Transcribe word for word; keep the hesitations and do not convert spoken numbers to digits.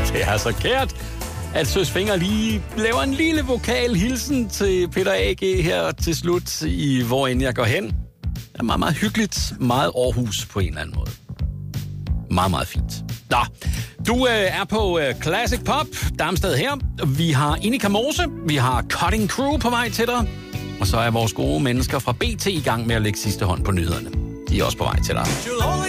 Det er så kært, at Søs Fenger lige laver en lille vokal hilsen til Peter A G her til slut i Hvor end jeg går hen. Det er meget, meget hyggeligt. Meget Aarhus på en eller anden måde. Meget, meget fint. Nå, du øh, er på øh, Classic Pop, Darmstad her. Vi har Innika Mose, vi har Cutting Crew på vej til dig. Og så er vores gode mennesker fra B T i gang med at lægge sidste hånd på nyhederne. De er også på vej til dig.